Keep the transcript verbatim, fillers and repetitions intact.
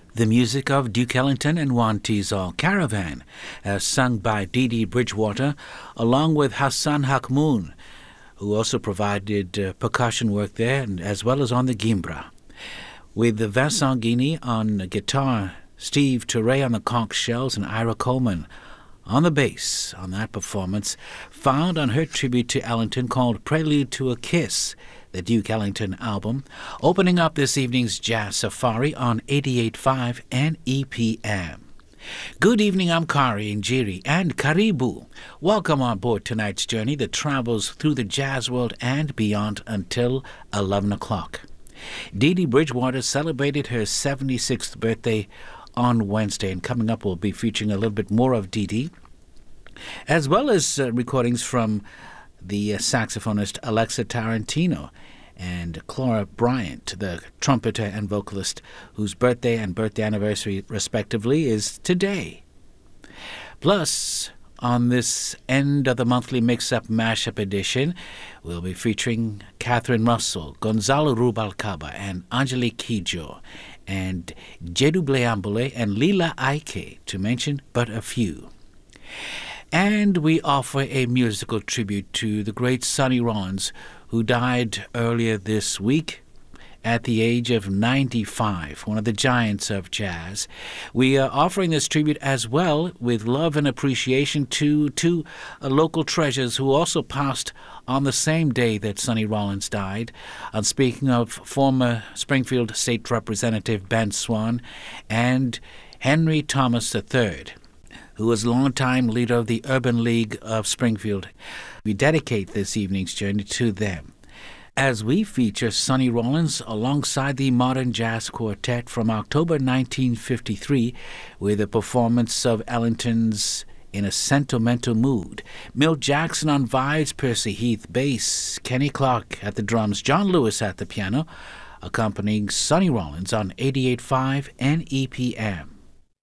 The music of Duke Ellington and Juan Tizol, Caravan, as sung by Dee Dee Bridgewater, along with Hassan Hakmoun, who also provided uh, percussion work there, and, as well as on the gimbra. With the Vincent Guinea on guitar, Steve Turre on the conch shells, and Ira Coleman on the bass on that performance, found on her tribute to Ellington called Prelude to a Kiss, the Duke Ellington album, opening up this evening's Jazz Safari on eighty-eight point five and E P M. Good evening, I'm Kari Njiri, and Karibu. Welcome on board tonight's journey that travels through the jazz world and beyond until eleven o'clock. Dee Dee Bridgewater celebrated her seventy-sixth birthday on Wednesday, and coming up we'll be featuring a little bit more of Dee Dee, as well as uh, recordings from the uh, saxophonist Alexa Tarantino and Clara Bryant, the trumpeter and vocalist, whose birthday and birthday anniversary, respectively, is today. Plus, on this end of the monthly Mix-Up Mashup edition, we'll be featuring Catherine Russell, Gonzalo Rubalcaba, and Angelique Kidjo, and Jedu Bleambule and Lila Aike, to mention but a few. And we offer a musical tribute to the great Sonny Rollins, who died earlier this week at the age of ninety-five, one of the giants of jazz. We are offering this tribute as well with love and appreciation to two uh, local treasures who also passed on the same day that Sonny Rollins died. I'm speaking of former Springfield State Representative Ben Swan and Henry Thomas the third, who was longtime leader of the Urban League of Springfield. We dedicate this evening's journey to them, as we feature Sonny Rollins alongside the Modern Jazz Quartet from October nineteen fifty-three with a performance of Ellington's In a Sentimental Mood. Milt Jackson on vibes, Percy Heath bass, Kenny Clark at the drums, John Lewis at the piano, accompanying Sonny Rollins on eighty-eight point five and E P M.